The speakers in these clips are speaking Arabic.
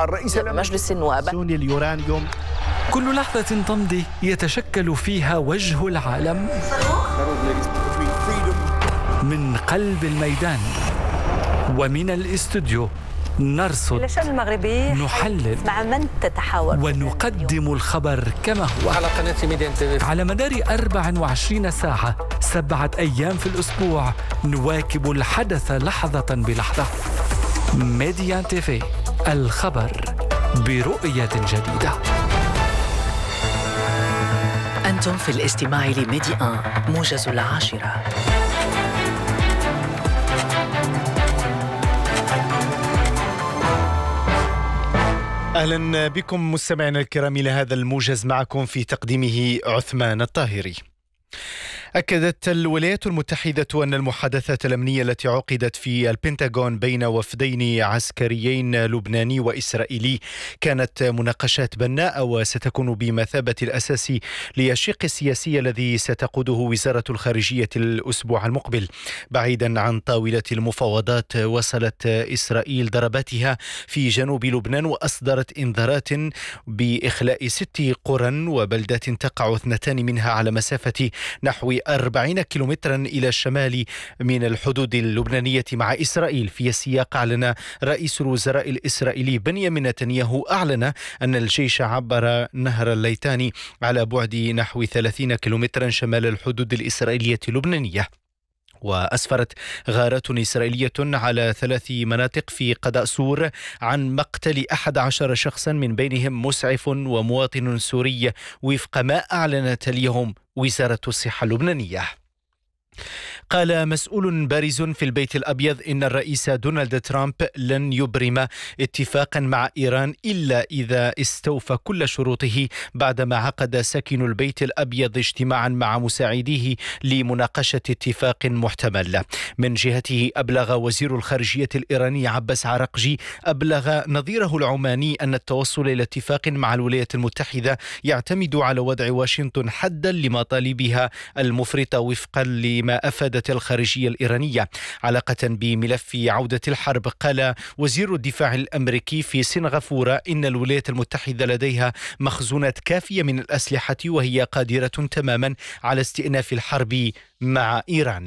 مع الرئيس مجلس النواب. اليورانيوم. كل لحظة تمضي يتشكل فيها وجه العالم من قلب الميدان ومن الاستوديو. نرصد، نحلل، مع من تتحاور ونقدم الخبر كما هو على قناة ميديان تيفي على مدار 24 ساعة 7 أيام في الأسبوع. نواكب الحدث لحظة بلحظة. ميديان تيفي، الخبر برؤية جديدة. أنتم في الاستماع لميديان موجز 10. أهلا بكم مستمعينا الكرام إلى هذا الموجز، معكم في تقديمه عثمان الطاهري. أكدت الولايات المتحدة أن المحادثات الأمنية التي عقدت في البنتاغون بين وفدين عسكريين لبناني وإسرائيلي كانت مناقشات بناءة وستكون بمثابة الأساس للشق السياسي الذي ستقوده وزارة الخارجية الأسبوع المقبل. بعيدا عن طاولة المفاوضات، وصلت إسرائيل ضرباتها في جنوب لبنان وأصدرت إنذارات بإخلاء 6 قرى وبلدات تقع 2 منها على مسافة نحو 40 كيلومترا إلى الشمال من الحدود اللبنانية مع إسرائيل. في السياق، أعلن رئيس الوزراء الإسرائيلي بنيامين نتنياهو أن الجيش عبر نهر الليتاني على بعد نحو 30 كيلومترا شمال الحدود الإسرائيلية اللبنانية. وأسفرت غارات إسرائيلية على 3 مناطق في قضاء سور عن مقتل 11 شخصا، من بينهم مسعف ومواطن سوري، وفق ما أعلنت اليوم وزارة الصحة اللبنانية. قال مسؤول بارز في البيت الأبيض إن الرئيس دونالد ترامب لن يبرم اتفاقا مع إيران إلا إذا استوفى كل شروطه، بعدما عقد ساكن البيت الأبيض اجتماعا مع مساعديه لمناقشة اتفاق محتمل. من جهته، أبلغ وزير الخارجية الإيراني عباس عراقجي نظيره العماني أن التوصل إلى اتفاق مع الولايات المتحدة يعتمد على وضع واشنطن حدا لمطالبها المفرطة، وفقا لما أفادت الخارجية الإيرانية. علاقة بملف عودة الحرب، قال وزير الدفاع الأمريكي في سنغافورة إن الولايات المتحدة لديها مخزونات كافية من الأسلحة، وهي قادرة تماما على استئناف الحرب مع إيران.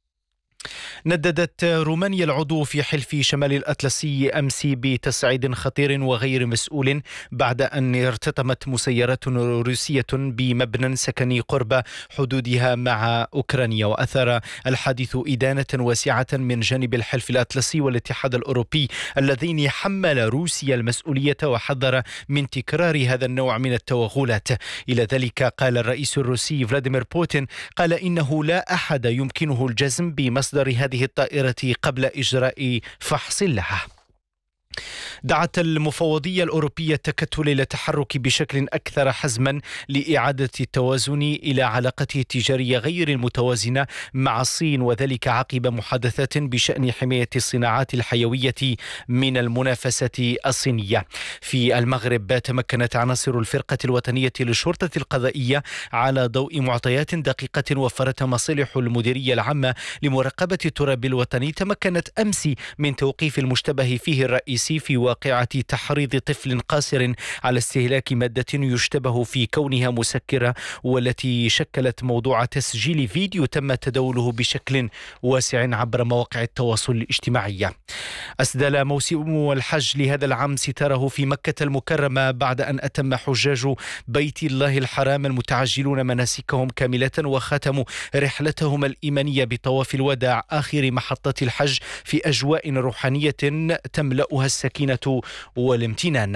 نددت رومانيا العضو في حلف شمال الأطلسي أمس بتصعيد خطير وغير مسؤول بعد أن ارتطمت مسيرات روسية بمبنى سكني قرب حدودها مع أوكرانيا. وأثار الحادث إدانة واسعة من جانب الحلف الأطلسي والاتحاد الأوروبي اللذين حمل روسيا المسؤولية، وحذر من تكرار هذا النوع من التوغلات. إلى ذلك، قال الرئيس الروسي فلاديمير بوتين إنه لا أحد يمكنه الجزم بمصدر هذه الطائرة قبل إجراء فحص لها. دعت المفوضية الأوروبية التكتل إلى التحرك بشكل أكثر حزما لإعادة التوازن إلى علاقته التجارية غير المتوازنة مع الصين، وذلك عقب محادثات بشأن حماية الصناعات الحيوية من المنافسة الصينية. في المغرب، تمكنت عناصر الفرقة الوطنية للشرطة القضائية على ضوء معطيات دقيقة وفرتها مصالح المديرية العامة لمراقبة التراب الوطني، تمكنت أمس من توقيف المشتبه فيه الرئيسي في واقعة تحريض طفل قاصر على استهلاك مادة يشتبه في كونها مسكرة، والتي شكلت موضوع تسجيل فيديو تم تداوله بشكل واسع عبر مواقع التواصل الاجتماعي. أسدل موسم الحج لهذا العام ستاره في مكة المكرمة بعد أن أتم حجاج بيت الله الحرام المتعجلون مناسكهم كاملة، وختموا رحلتهم الإيمانية بطواف الوداع، آخر محطة الحج، في أجواء روحانية تملأها السكينة والامتنان.